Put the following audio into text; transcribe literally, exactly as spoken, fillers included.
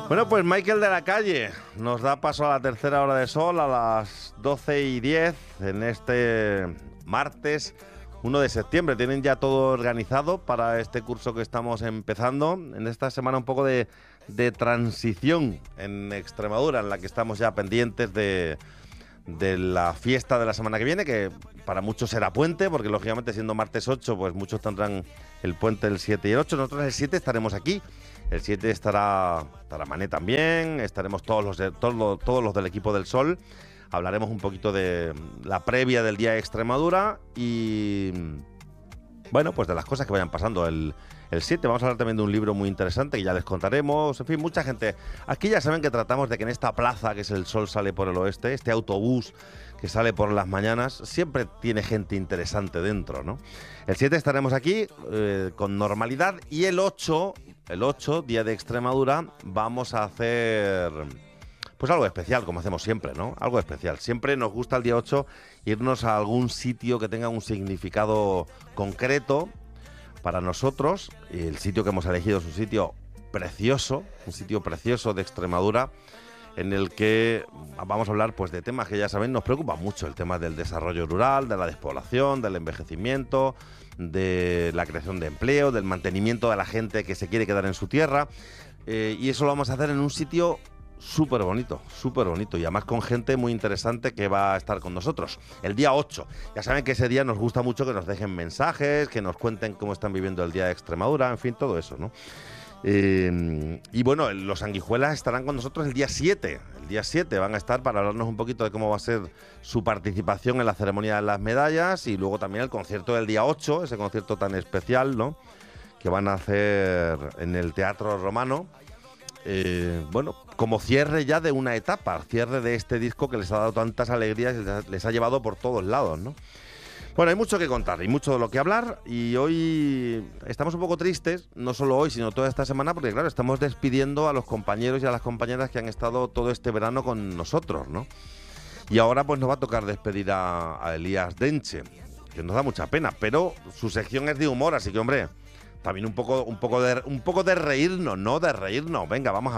Bueno, pues Michael de la Calle nos da paso a la tercera hora de sol a las doce y diez en este martes uno de septiembre. Tienen ya todo organizado para este curso que estamos empezando, en esta semana un poco de, de transición en Extremadura, en la que estamos ya pendientes de, de la fiesta de la semana que viene, que para muchos será puente, porque lógicamente siendo martes ocho, pues muchos tendrán el puente el siete y el ocho. Nosotros el siete estaremos aquí. El siete estará, estará Mané también, estaremos todos los, de, todos, los, todos los del equipo del Sol. Hablaremos un poquito de la previa del Día de Extremadura y, bueno, pues de las cosas que vayan pasando el, el siete. Vamos a hablar también de un libro muy interesante que ya les contaremos. En fin, mucha gente. Aquí ya saben que tratamos de que en esta plaza, que es el Sol sale por el oeste, este autobús que sale por las mañanas, siempre tiene gente interesante dentro, ¿no? El siete estaremos aquí eh, con normalidad y el ocho... El ocho, Día de Extremadura, vamos a hacer pues algo especial, como hacemos siempre, ¿no? Algo especial. Siempre nos gusta el día ocho irnos a algún sitio que tenga un significado concreto para nosotros. Y el sitio que hemos elegido es un sitio precioso, un sitio precioso de Extremadura, en el que vamos a hablar pues de temas que ya saben nos preocupa mucho, el tema del desarrollo rural, de la despoblación, del envejecimiento, de la creación de empleo, del mantenimiento de la gente que se quiere quedar en su tierra, eh, y eso lo vamos a hacer en un sitio súper bonito, súper bonito, y además con gente muy interesante que va a estar con nosotros. El día ocho, ya saben que ese día nos gusta mucho que nos dejen mensajes, que nos cuenten cómo están viviendo el Día de Extremadura, en fin, todo eso, ¿no? Eh, y bueno, los sanguijuelas estarán con nosotros el día siete. El día siete van a estar para hablarnos un poquito de cómo va a ser su participación en la ceremonia de las medallas y luego también el concierto del día ocho, ese concierto tan especial, ¿no?, que van a hacer en el Teatro Romano. Eh, bueno, como cierre ya de una etapa, cierre de este disco que les ha dado tantas alegrías y les ha, les ha llevado por todos lados, ¿no? Bueno, hay mucho que contar, hay mucho de lo que hablar y hoy estamos un poco tristes, no solo hoy, sino toda esta semana, porque claro, estamos despidiendo a los compañeros y a las compañeras que han estado todo este verano con nosotros, ¿no? Y ahora pues nos va a tocar despedir a, a Elías Denche, que nos da mucha pena, pero su sección es de humor, así que hombre, también un poco, un poco de, un poco de reírnos, ¿no? De reírnos, venga, vamos a